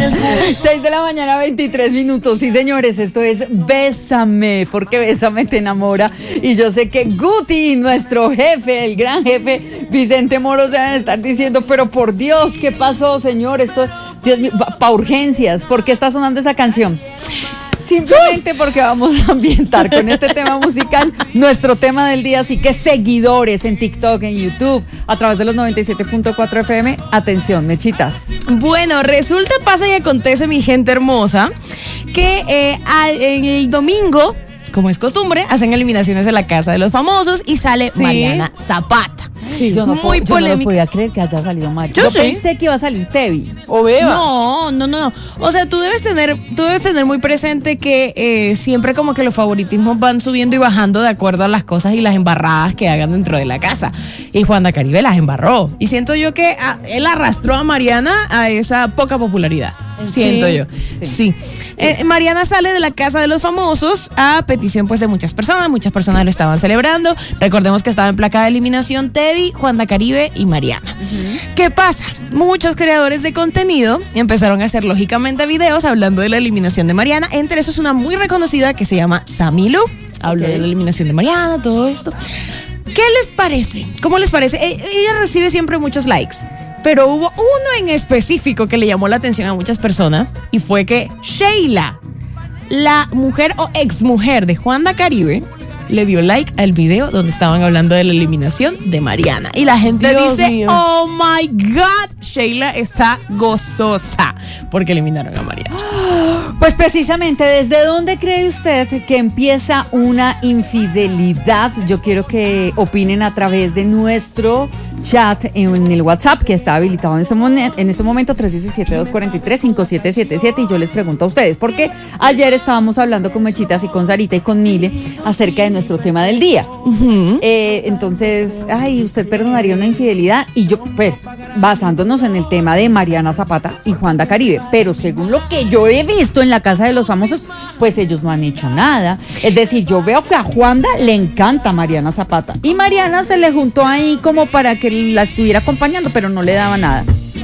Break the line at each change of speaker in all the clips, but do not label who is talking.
6 de la mañana, 23 minutos. Sí, señores, esto es Bésame, porque Bésame te enamora. Y yo sé que Guti, nuestro jefe, el gran jefe, Vicente Moro, se van a estar diciendo, pero por Dios, ¿qué pasó, señor? Esto, Dios mío, pa' urgencias. ¿Por qué está sonando esa canción? Simplemente porque vamos a ambientar con este tema musical nuestro tema del día, así que seguidores en TikTok, en YouTube, a través de los 97.4 FM. Atención, mechitas.
Bueno, resulta, pasa y acontece, mi gente hermosa, que en el domingo, como es costumbre, hacen eliminaciones en la Casa de los Famosos y sale Mariana Zapata.
Sí, yo no podía creer que haya salido mal. Yo pensé que iba a salir Tevi
o Beba. No. O sea, tú debes tener muy presente que siempre como que los favoritismos van subiendo y bajando de acuerdo a las cosas y las embarradas que hagan dentro de la casa. Y Juanda Caribe las embarró. Y siento yo que él arrastró a Mariana a esa poca popularidad. Siento yo. Sí. Mariana sale de la Casa de los Famosos a petición pues de muchas personas lo estaban celebrando. Recordemos que estaba en placa de eliminación Tevi, Juanda Caribe y Mariana. ¿Qué pasa? Muchos creadores de contenido empezaron a hacer lógicamente videos hablando de la eliminación de Mariana. Entre esos una muy reconocida que se llama Samilu. Habló de la eliminación de Mariana, todo esto. ¿Qué les parece? ¿Cómo les parece? Ella recibe siempre muchos likes, pero hubo uno en específico que le llamó la atención a muchas personas y fue que Sheila, la mujer o exmujer de Juanda Caribe, le dio like al video donde estaban hablando de la eliminación de Mariana. Y la gente dice, mío. Oh my God, Sheila está gozosa porque eliminaron a Mariana.
Pues precisamente, ¿desde dónde cree usted que empieza una infidelidad? Yo quiero que opinen a través de nuestro chat en el WhatsApp que está habilitado en este momento 317-243-5777 y yo les pregunto a ustedes, porque ayer estábamos hablando con Mechitas y con Sarita y con Mile acerca de nuestro tema del día. Entonces, ¿usted perdonaría una infidelidad? Y yo, pues, basándonos en el tema de Mariana Zapata y Juanda Caribe, pero según lo que yo he visto en la Casa de los Famosos, pues ellos no han hecho nada. Es decir, yo veo que a Juanda le encanta Mariana Zapata y Mariana se le juntó ahí como para que la estuviera acompañando, pero no le daba nada.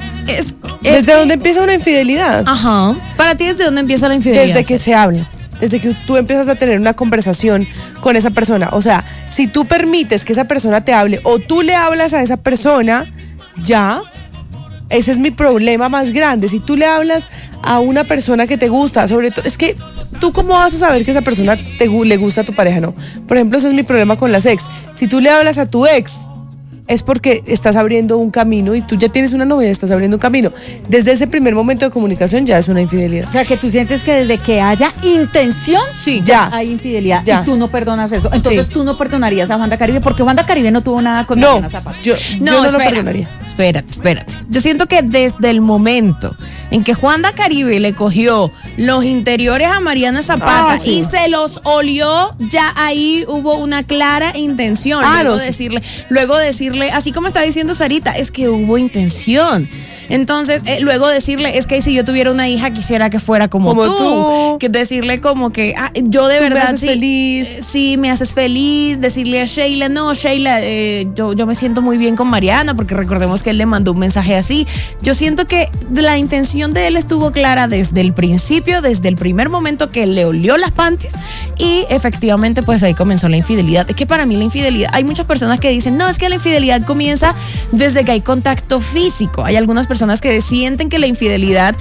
¿Desde dónde empieza una infidelidad?
Ajá. Para ti, ¿desde dónde empieza la infidelidad?
Desde que se habla. Desde que tú empiezas a tener una conversación con esa persona. O sea, si tú permites que esa persona te hable o tú le hablas a esa persona, ya, ese es mi problema más grande. Si tú le hablas a una persona que te gusta, sobre todo, es que tú cómo vas a saber que esa persona le gusta a tu pareja, no. Por ejemplo, ese es mi problema con las ex. Si tú le hablas a tu ex, es porque estás abriendo un camino y tú ya tienes una novia, estás abriendo un camino. Desde ese primer momento de comunicación ya es una infidelidad.
O sea, que tú sientes que desde que haya intención,
sí, ya
hay infidelidad
ya.
Y tú no perdonas eso. Entonces tú no perdonarías a Juanda Caribe porque Juanda Caribe no tuvo nada con Mariana Zapata.
Yo no lo perdonaría.
Espérate. Yo siento que desde el momento en que Juanda Caribe le cogió los interiores a Mariana Zapata y se los olió, ya ahí hubo una clara intención. Luego decirle, así como está diciendo Sarita, es que hubo intención. Entonces, luego decirle, es que si yo tuviera una hija quisiera que fuera como tú. Que decirle como que, yo de verdad
me haces feliz.
Sí, me haces feliz. Decirle a Sheila, no, Sheila, yo me siento muy bien con Mariana, porque recordemos que él le mandó un mensaje así. Yo siento que la intención de él estuvo clara desde el principio, desde el primer momento que le olió las panties, y efectivamente pues ahí comenzó la infidelidad. Es que para mí la infidelidad, hay muchas personas que dicen, no, es que la infidelidad comienza desde que hay contacto físico. Hay algunas personas que sienten que la infidelidad,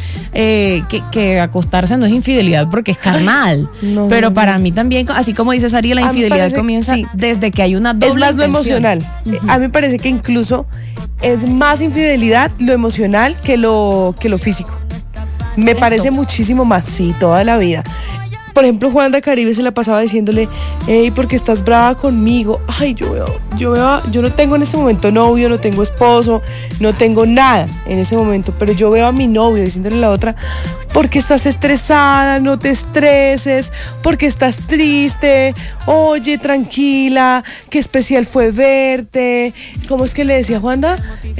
que acostarse no es infidelidad porque es carnal. Pero para mí también, así como dice Sari, la infidelidad comienza desde que hay una doble
intención. Es más lo emocional. A mí me parece que incluso es más infidelidad lo emocional que lo físico. Me parece muchísimo más, sí, toda la vida. Por ejemplo, Juanda Caribe se la pasaba diciéndole, hey, ¿por qué estás brava conmigo? Ay, yo no tengo en este momento novio, no tengo esposo, no tengo nada en ese momento, pero yo veo a mi novio diciéndole a la otra, ¿por qué estás estresada? No te estreses, ¿por qué estás triste? Oye, tranquila, qué especial fue verte. ¿Cómo es que le decía Juanda?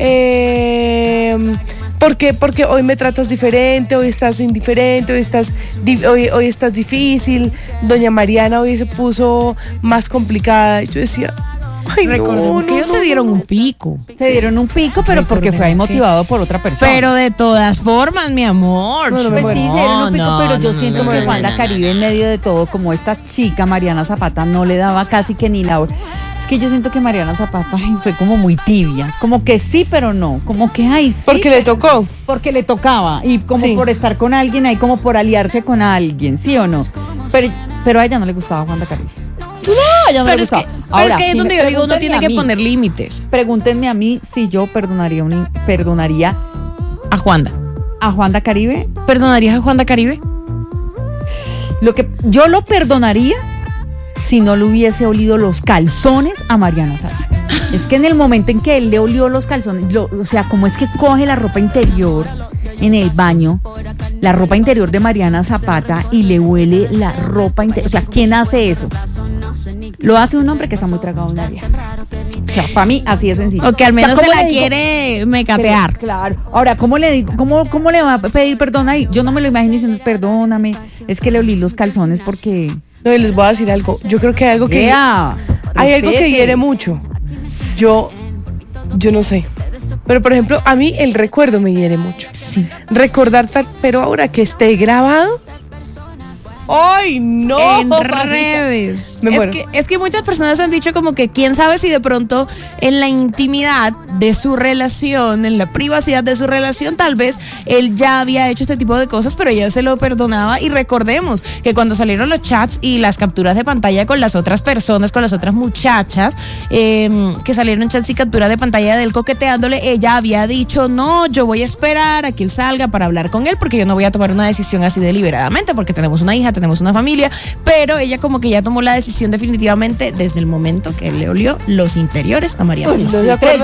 Porque hoy me tratas diferente, hoy estás indiferente, hoy estás difícil. Doña Mariana hoy se puso más complicada. Y yo decía, Ay,
Recordemos que ellos se dieron un pico.
Se dieron un pico, pero porque fue ahí motivado por otra persona.
Pero de todas formas, mi amor.
No, no,
Pues sí, se dieron un pico,
No,
pero yo
no,
siento
no,
que
no,
Juanda
no,
Caribe en medio de todo, como esta chica Mariana Zapata no le daba casi que ni la... Es que yo siento que Mariana Zapata fue como muy tibia, como que sí, pero no, como que ay, sí.
Porque le tocó.
Porque le tocaba, y como
Sí.
por estar con alguien ahí, como por aliarse con alguien, ¿sí o no? Pero a ella no le gustaba Juanda Caribe. No, a ella no le
Pero es
gustaba.
que
Ahora,
ahí es
si
donde
me
yo digo, uno
pregúntenme
tiene
a
que
mí,
poner límites.
Pregúntenme a mí si yo perdonaría
A Juanda.
a Juanda Caribe.
¿Perdonarías a Juanda Caribe?
Yo lo perdonaría si no le hubiese olido los calzones a Mariana Zapata. Es que en el momento en que él le olió los calzones, o sea, como es que coge la ropa interior en el baño, la ropa interior de Mariana Zapata y le huele la ropa interior. O sea, ¿quién hace eso? Lo hace un hombre que está muy tragado en una vieja. O sea, para mí así es sencillo.
O que al menos
¿cómo
se la
le digo?
quiere mecatear.
Claro. Ahora, ¿cómo le digo? ¿Cómo le va a pedir perdón ahí? Yo no me lo imagino diciendo, perdóname, es que le olí los calzones porque...
No, y les voy a decir algo. Yo creo que hay algo que...
Vea,
Hay algo que
respete.
hiere mucho. Yo no sé. Pero por ejemplo, a mí el recuerdo me hiere mucho.
Sí.
Recordar tal, pero ahora que esté grabado. ¡Ay, no!
En
mamita!
redes.
Me muero.
Es que muchas personas han dicho como que quién sabe si de pronto en la intimidad de su relación, en la privacidad de su relación, tal vez él ya había hecho este tipo de cosas, pero ella se lo perdonaba. Y recordemos que cuando salieron los chats y las capturas de pantalla con las otras personas, con las otras muchachas, que salieron chats y capturas de pantalla de él coqueteándole, ella había dicho, no, yo voy a esperar a que él salga para hablar con él, porque yo no voy a tomar una decisión así deliberadamente, porque tenemos una hija, tenemos una familia, pero ella como que ya tomó la decisión definitivamente desde el momento que le olió los interiores a María
Uy,
José.
sí.
¿de acuerdo?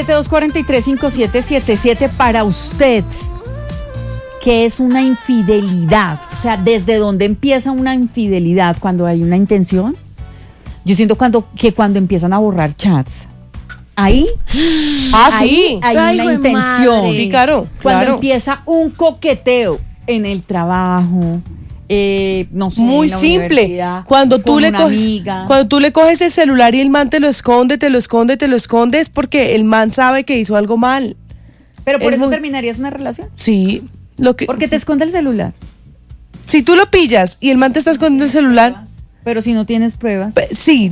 317-243-5777 para usted. ¿Qué es una infidelidad? O sea, ¿desde dónde empieza una infidelidad? Cuando hay una intención. Yo siento cuando empiezan a borrar chats. Ahí, ahí hay
Ay,
una
jue
intención.
madre.
Sí, claro.
Cuando
claro.
empieza un coqueteo en el trabajo, no sé,
Muy
en la
simple.
universidad,
Cuando tú
con
le
una
coges,
amiga.
cuando tú le coges el celular y el man te lo esconde, es porque el man sabe que hizo algo mal.
Pero por
es
eso
muy-
terminarías una relación.
Sí. Lo que,
Porque te esconde el celular.
si tú lo pillas y el man te está escondiendo el celular,
Pero si no tienes pruebas.
sí,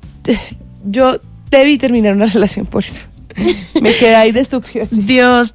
yo debí terminar una relación por eso. Me quedé ahí de estúpida.
Dios,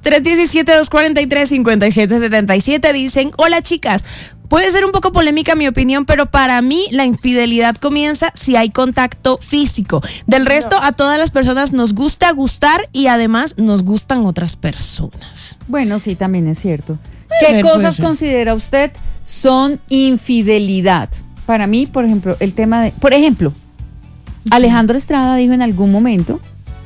317-243-5777 dicen, hola chicas, puede ser un poco polémica mi opinión, pero para mí la infidelidad comienza si hay contacto físico. Del resto, a todas las personas nos gusta gustar y además nos gustan otras personas.
Bueno, sí, también es cierto.
Puede
¿Qué
ser, puede
cosas
ser.
considera usted son infidelidad? Para mí, por ejemplo, el tema de... Por ejemplo, Alejandro Estrada dijo en algún momento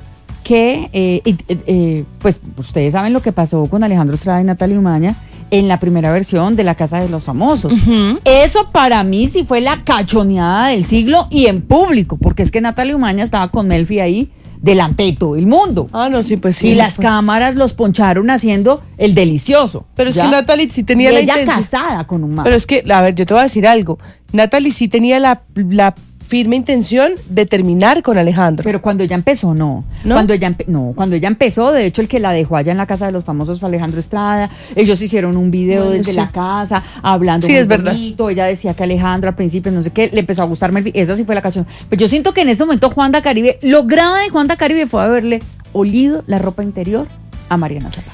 que, pues ustedes saben lo que pasó con Alejandro Estrada y Natalia Umaña en la primera versión de La Casa de los Famosos. Eso para mí sí fue la cachoneada del siglo y en público, porque es que Natalia Umaña estaba con Melfi ahí delante de todo el mundo.
Ah, no, sí, pues sí.
y
eso
las
fue.
cámaras los poncharon haciendo el delicioso.
Pero es
¿ya?
que Natalie sí tenía
y
la
ella
intención.
casada con un man.
Pero es que, a ver, yo te voy a decir algo. Natalie sí tenía la firme intención de terminar con Alejandro.
Pero cuando ella empezó, no.
¿No?
Cuando ella empezó, de hecho, el que la dejó allá en la Casa de los Famosos fue Alejandro Estrada. Ellos hicieron un video
Bueno,
desde
sí.
la casa, hablando
Sí,
muy
es verdad.
bonito. Ella decía que Alejandro al principio, no sé qué, le empezó a gustar Melfi. Esa sí fue la cachón. Pero yo siento que en este momento Juanda Caribe, lo grave de Juanda Caribe fue haberle olido la ropa interior a Mariana Zapata.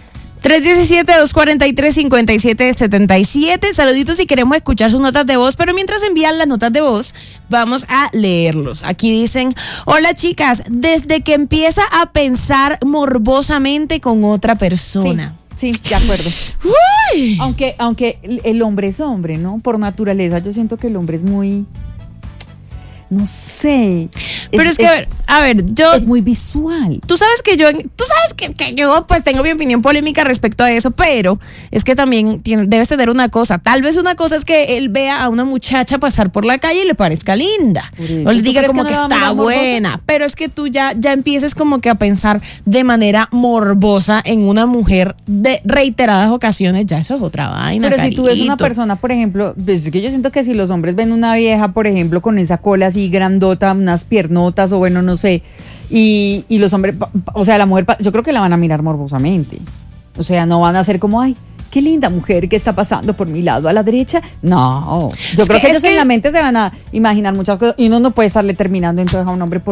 317-243-5777. Saluditos si queremos escuchar sus notas de voz, pero mientras envían las notas de voz, vamos a leerlos. Aquí dicen, hola chicas, desde que empieza a pensar morbosamente con otra persona.
Sí, de acuerdo.
Uy.
Aunque el hombre es hombre, ¿no? Por naturaleza, yo siento que el hombre es muy... No sé.
Pero es que, a ver, yo...
Es muy visual.
Tú sabes que yo pues tengo mi opinión polémica respecto a eso, pero es que también debes tener una cosa. Tal vez una cosa es que él vea a una muchacha pasar por la calle y le parezca linda.
Por eso.
O le
¿Tú
diga
crees
como
que
que
no la va a
está
mirar morbosa?
buena. Pero es que tú ya empieces como que a pensar de manera morbosa en una mujer de reiteradas ocasiones. Ya eso es otra vaina,
Pero si tú ves una
carito.
persona, por ejemplo, pues es que yo siento que si los hombres ven una vieja, por ejemplo, con esa cola así grandota, unas piernotas, notas o bueno, no sé. Y los hombres, o sea, la mujer, yo creo que la van a mirar morbosamente. O sea, no van a ser como, ay, qué linda mujer que está pasando por mi lado a la derecha. No, yo creo que ellos en la mente se van a imaginar muchas cosas y uno no puede estarle terminando entonces a un hombre